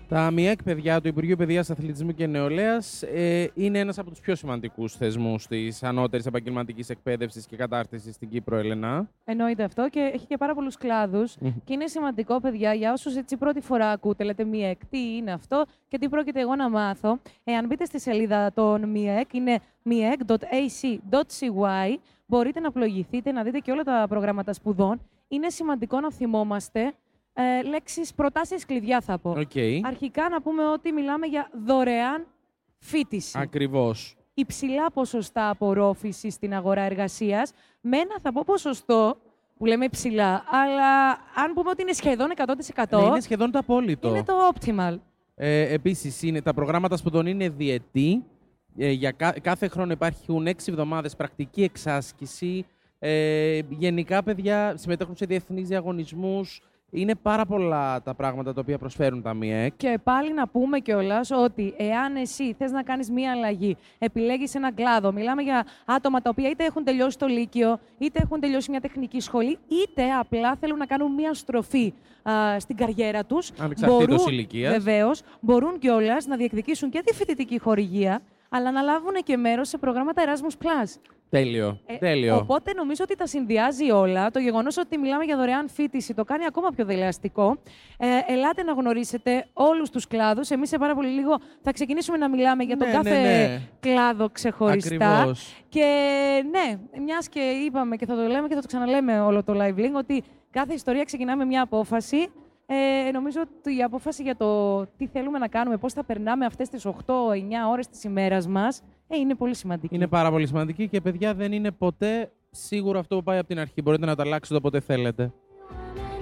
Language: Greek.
Τα ΜΙΕΚ, παιδιά, του Υπουργείου Παιδείας, Αθλητισμού και Νεολαίας, είναι ένας από τους πιο σημαντικούς θεσμούς της ανώτερης επαγγελματικής εκπαίδευσης και κατάρτισης στην Κύπρο, Έλενα. Εννοείται αυτό και έχει και πάρα πολλούς κλάδους. Και είναι σημαντικό, παιδιά, για όσους έτσι πρώτη φορά ακούτε, λέτε ΜΙΕΚ, τι είναι αυτό και τι πρόκειται εγώ να μάθω. Εάν μπείτε στη σελίδα των ΜΙΕΚ, είναι miec.ac.cy, μπορείτε να πλοηγηθείτε, να δείτε και όλα τα προγράμματα σπουδών. Είναι σημαντικό να θυμόμαστε λέξεις, προτάσεις κλειδιά θα πω. Αρχικά να πούμε ότι μιλάμε για δωρεάν φοιτηση. Ακριβώς. Υψηλά ποσοστά απορρόφησης στην αγορά εργασίας, με ένα θα πω ποσοστό που λέμε υψηλά, αλλά αν πούμε ότι είναι σχεδόν 100%. Ναι, είναι σχεδόν το απόλυτο. Είναι το optimal. Επίσης, τα προγράμματα σπουδών είναι διετή. Για κάθε χρόνο υπάρχουν 6 εβδομάδες πρακτική εξάσκηση. Γενικά, παιδιά, συμμετέχουν σε διεθνείς διαγωνισμούς. Είναι πάρα πολλά τα πράγματα τα οποία προσφέρουν τα ΜΙΕΚ. Και πάλι να πούμε κιόλας ότι εάν εσύ θες να κάνεις μία αλλαγή, επιλέγεις έναν κλάδο, μιλάμε για άτομα τα οποία είτε έχουν τελειώσει το Λύκειο, είτε έχουν τελειώσει μια τεχνική σχολή, είτε απλά θέλουν να κάνουν μία στροφή στην καριέρα τους. Ανεξαρτήτως ηλικίας. Βεβαίως, μπορούν κιόλας να διεκδικήσουν και τη φοιτητική χορηγία, αλλά να λάβουν και μέρος σε προγράμματα Erasmus+. Τέλειο. Τέλειο. Οπότε νομίζω ότι τα συνδυάζει όλα. Το γεγονός ότι μιλάμε για δωρεάν φοιτηση το κάνει ακόμα πιο δελεαστικό. Ελάτε να γνωρίσετε όλους τους κλάδους. Εμείς σε πάρα πολύ λίγο θα ξεκινήσουμε να μιλάμε για τον κάθε κλάδο ξεχωριστά. Ακριβώς. Και ναι, μιας και είπαμε και θα το λέμε και θα το ξαναλέμε όλο το live link, ότι κάθε ιστορία ξεκινά με μια απόφαση. Νομίζω ότι η απόφαση για το τι θέλουμε να κάνουμε, πώς θα περνάμε αυτές τις 8-9 ώρες της ημέρας μας, είναι πολύ σημαντική. Είναι πάρα πολύ σημαντική και, παιδιά, δεν είναι ποτέ σίγουρο αυτό που πάει από την αρχή. Μπορείτε να τα αλλάξετε όποτε θέλετε.